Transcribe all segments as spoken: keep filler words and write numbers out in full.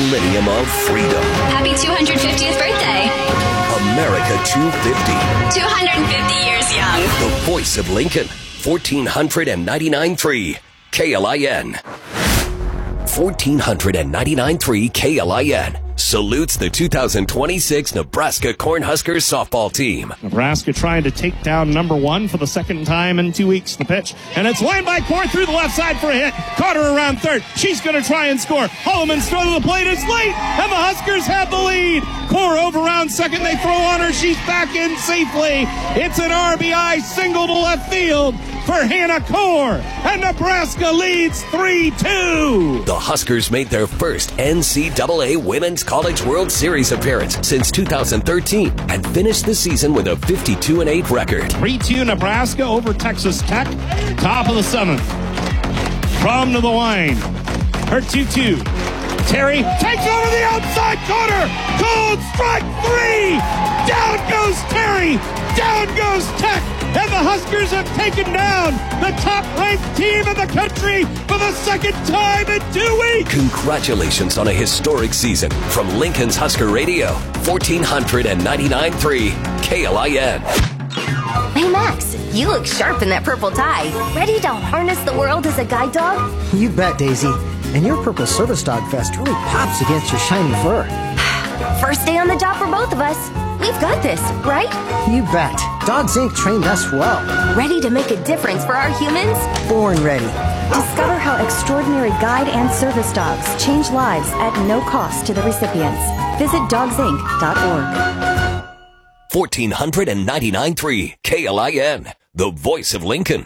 millennium of freedom. Happy two hundred fiftieth birthday. America two fifty. two hundred fifty years young. The voice of Lincoln. fourteen ninety-nine point three K L I N. fourteen ninety-nine point three K L I N salutes the two thousand twenty-six Nebraska Cornhuskers softball team. Nebraska trying to take down number one for the second time in two weeks. The pitch, and it's lined by Core through the left side for a hit. Carter around third. She's going to try and score. Holloman's throw to the plate is late, and the Huskers have the lead. Core over around second. They throw on her. She's back in safely. It's an R B I single to left field for Hannah Core, and Nebraska leads three two. The Huskers made their first N C double A Women's College World Series appearance since two thousand thirteen and finished the season with a fifty-two and eight record. three two Nebraska over Texas Tech. Top of the seventh. From to the line. Her two two. Terry takes over the outside corner. Cold strike three. Down goes Terry. Down goes Tech. And the Huskers have taken down the top-ranked team in the country for the second time in two weeks. Congratulations on a historic season from Lincoln's Husker Radio, fourteen ninety-nine point three K L I N. Hey, Max, you look sharp in that purple tie. Ready to harness the world as a guide dog? You bet, Daisy. And your purple service dog vest really pops against your shiny fur. First day on the job for both of us. We've got this, right? You bet. Dogs Incorporated trained us well. Ready to make a difference for our humans? Born ready. Discover how extraordinary guide and service dogs change lives at no cost to the recipients. Visit dogs inc dot org. fourteen ninety-nine point three K L I N, the voice of Lincoln.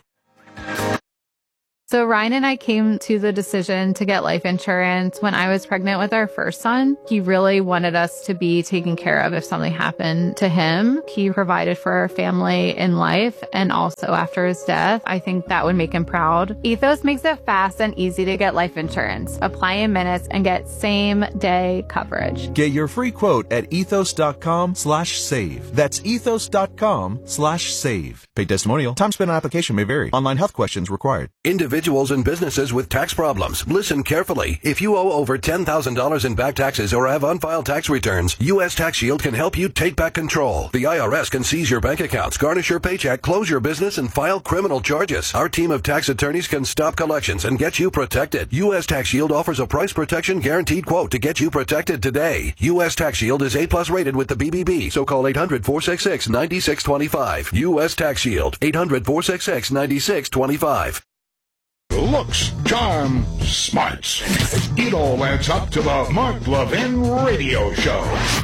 So Ryan and I came to the decision to get life insurance when I was pregnant with our first son. He really wanted us to be taken care of if something happened to him. He provided for our family in life and also after his death. I think that would make him proud. Ethos makes it fast and easy to get life insurance. Apply in minutes and get same day coverage. Get your free quote at ethos.com slash save. That's ethos.com slash save. Paid testimonial. Time spent on application may vary. Online health questions required. Individuals and businesses with tax problems, listen carefully. If you owe over ten thousand dollars in back taxes or have unfiled tax returns, U S Tax Shield can help you take back control. The I R S can seize your bank accounts, garnish your paycheck, close your business, and file criminal charges. Our team of tax attorneys can stop collections and get you protected. U S Tax Shield offers a price protection guaranteed quote to get you protected today. U S Tax Shield is A plus rated with the B B B, so call eight hundred, four six six, nine six two five. U S Tax Shield, eight hundred, four six six, nine six two five. Looks, charm, smarts. It all adds up to the Mark Levin Radio Show.